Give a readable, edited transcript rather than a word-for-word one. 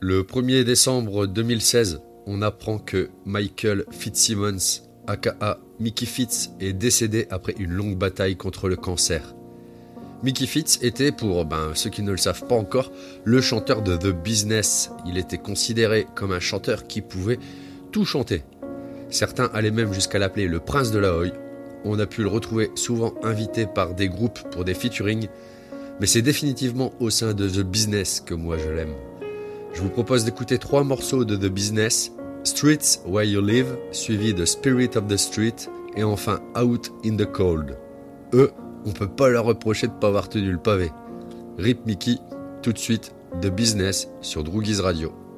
Le 1er décembre 2016, on apprend que Michael Fitzsimmons, aka Mickey Fitz, est décédé après une longue bataille contre le cancer. Mickey Fitz était, pour ceux qui ne le savent pas encore, le chanteur de The Business. Il était considéré comme un chanteur qui pouvait tout chanter. Certains allaient même jusqu'à l'appeler le prince de la Oi. On a pu le retrouver souvent invité par des groupes pour des featuring, mais c'est définitivement au sein de The Business que moi je l'aime. Je vous propose d'écouter 3 morceaux de The Business: Streets Where You Live, suivi de Spirit of the Street, et enfin Out in the Cold. Eux, on peut pas leur reprocher de pas avoir tenu le pavé. Rip Mickey, tout de suite, The Business sur Droogies Radio.